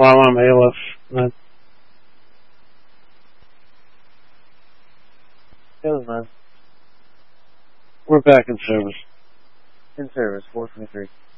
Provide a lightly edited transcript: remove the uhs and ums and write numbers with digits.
while I'm ALF. Feeling, man. We're back in service. In service, 423.